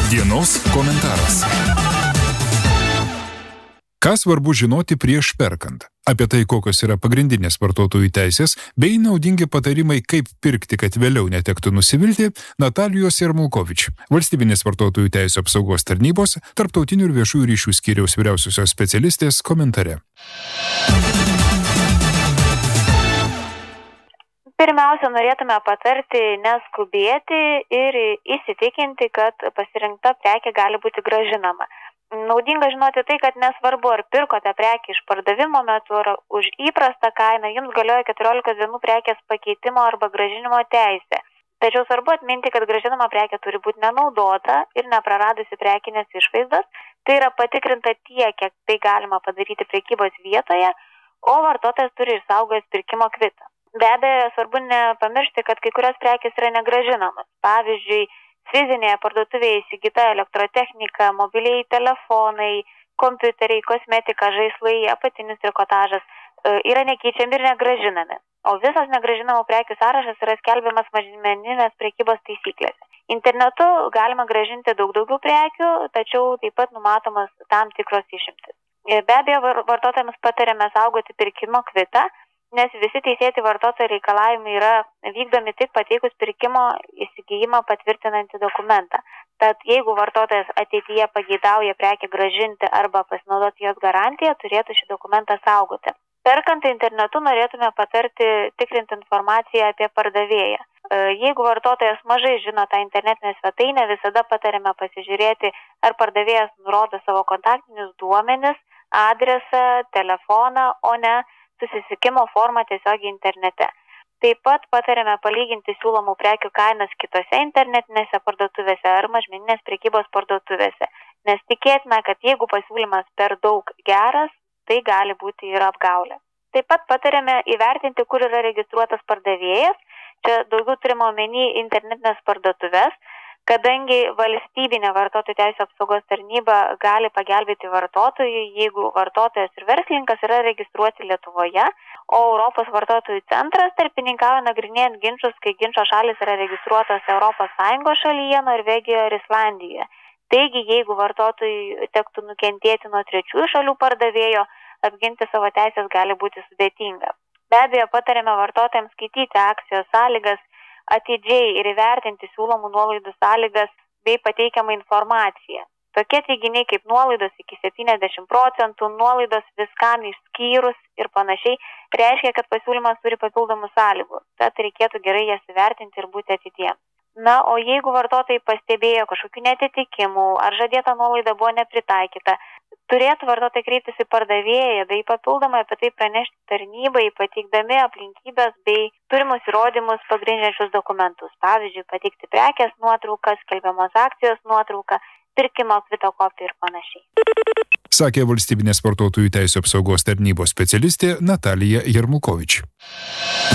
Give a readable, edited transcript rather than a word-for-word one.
Dienos komentaras. Ką svarbu žinoti prieš perkant? Apie tai, kokios yra pagrindinės vartotojų teisės, bei naudingi patarimai, kaip pirkti, kad vėliau netektų nusivilti, Natalijos Jarmulkovič, Valstybinės vartotojų teisų apsaugos tarnybos, Tarptautinių ir viešųjų ryšių skyriaus vyriausiosios specialistės komentare. Pirmiausia, norėtume patarti neskubėti ir įsitikinti, kad pasirinkta prekė gali būti grąžinama. Naudinga žinoti tai, kad nesvarbu, ar pirkote prekį iš pardavimo metu, ar už įprastą kainą, jums galioja 14 dienų prekės pakeitimo arba grąžinimo teisė. Tačiau svarbu atminti, kad grąžinama prekė turi būti nenaudota ir nepraradusi prekinės išvaizdos. Tai yra patikrinta tiek, kiek tai galima padaryti prekybos vietoje, o vartotojas turi išsaugojęs pirkimo kvitą. Be abejo, svarbu nepamiršti, kad kai kurios prekės yra negrąžinamos. Pavyzdžiui, fizinėje parduotuvėje įsigyta elektrotechnika, mobiliai telefonai, kompiuteriai, kosmetika, žaislai, apatinis trikotažas yra nekeičiami ir negrąžinami. O visas negrąžinamų prekių sąrašas yra skelbiamas mažmeninės prekybos taisyklėse. Internetu galima grąžinti daug daugiau prekių, tačiau taip pat numatomas tam tikros išimtis. Be abejo, vartotojams patariame saugoti pirkimo kvitą, nes visi teisėti vartotojo reikalavimai yra vykdomi tik pateikus pirkimo įsigijimą patvirtinantį dokumentą. Tad jeigu vartotojas ateityje pageidauja prekę grąžinti arba pasinaudoti jos garantiją, turėtų šį dokumentą saugoti. Perkant internetu norėtume patarti tikrinti informaciją apie pardavėją. Jeigu vartotojas mažai žino tą internetinę svetainę, visada patariame pasižiūrėti, ar pardavėjas nurodo savo kontaktinius duomenis, adresą, telefoną, o ne susisiekimo formą tiesiogiai internete. Taip pat patariame palyginti siūlomų prekių kainas kitose internetinėse parduotuvėse ar mažmeninės prekybos parduotuvėse, nes tikėtina, kad jeigu pasiūlymas per daug geras, tai gali būti ir apgaulė. Taip pat patariame įvertinti, kur yra registruotas pardavėjas, čia daugiau turime omeny internetinės parduotuvės, kadangi valstybinė vartotojų teisų apsaugos tarnyba gali pagelbėti vartotojui, jeigu vartotojas ir verslininkas yra registruoti Lietuvoje, o Europos vartotojų centras tarpininkauja nagrinėjant ginčus, kai ginčo šalis yra registruotos ES šalyje, Norvegijoje ir Islandijoje. Taigi, jeigu vartotojui tektų nukentėti nuo trečiųjų šalių pardavėjo, apginti savo teisės gali būti sudėtinga. Be abejo, patariame vartotojams skaityti akcijos sąlygas, atidžiai ir įvertinti siūlomų nuolaidų sąlygas bei pateikiamą informaciją. Tokie teiginiai kaip nuolaidos iki 70%, nuolaidos viskam išskyrus ir panašiai reiškia, kad pasiūlymas turi papildomų sąlygų. Tad reikėtų gerai jas įvertinti ir būti atidiems. Na, o jeigu vartotojai pastebėjo kažkokių netitikimų ar žadėta nuolaida buvo nepritaikyta, turėtų vartotojai kreiptis į pardavėją bei papildomai apie tai pranešti tarnybai, pateikdami aplinkybės bei turimus įrodymus pagrindžiančius dokumentus. Pavyzdžiui, pateikti prekės nuotraukas, skelbiamos akcijos nuotrauką, pirkimo kvito kopiją ir panašiai. Sakė Valstybinės vartotojų teisų apsaugos tarnybos specialistė Natalija Jarmulkovič.